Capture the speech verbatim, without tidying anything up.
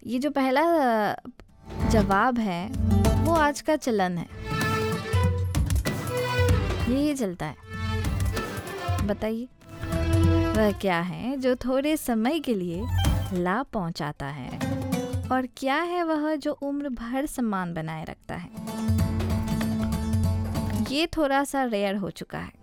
ये जो पहला जवाब है वो आज का चलन है, यही चलता है। बताइए वह क्या है जो थोड़े समय के लिए लाभ पहुंचाता है, और क्या है वह जो उम्र भर सम्मान बनाए रखता है। ये थोड़ा सा रेयर हो चुका है।